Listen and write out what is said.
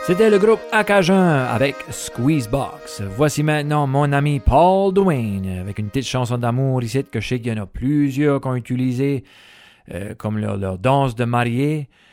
C'était le groupe Acajun avec Squeezebox. Voici maintenant mon ami Paul Duane avec une petite chanson d'amour ici que je sais qu'il y en a plusieurs qui ont utilisé comme leur danse de mariée.